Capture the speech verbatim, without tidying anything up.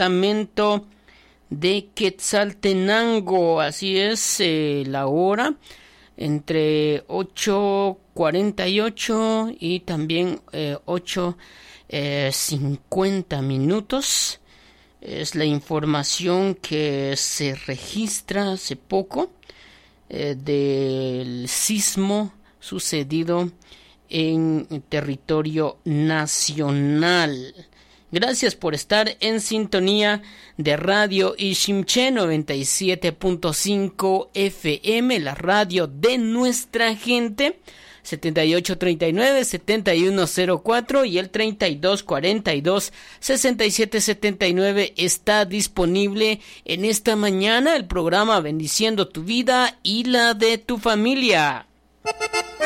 departamento de Quetzaltenango. Así es, eh, la hora entre ocho cuarenta y ocho y también eh, ocho cincuenta minutos. Es la información que se registra hace poco eh, del sismo sucedido en territorio nacional. Gracias por estar en sintonía de Radio Iximché noventa y siete punto cinco F M, la radio de nuestra gente. setenta y ocho treinta y nueve, setenta y uno cero cuatro y el treinta y dos cuarenta y dos, sesenta y siete setenta y nueve está disponible en esta mañana el programa Bendiciendo tu vida y la de tu familia.